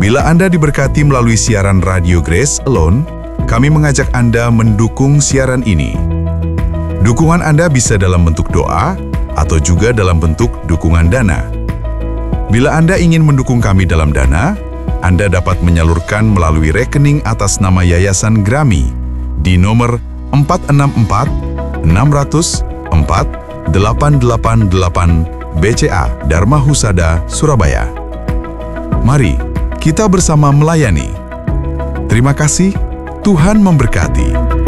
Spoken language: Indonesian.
Bila Anda diberkati melalui siaran Radio Grace Alone, kami mengajak Anda mendukung siaran ini. Dukungan Anda bisa dalam bentuk doa atau juga dalam bentuk dukungan dana. Bila Anda ingin mendukung kami dalam dana, Anda dapat menyalurkan melalui rekening atas nama Yayasan Grami di nomor 464 600 4 888 BCA Dharma Husada, Surabaya. Mari kita bersama melayani. Terima kasih, Tuhan memberkati.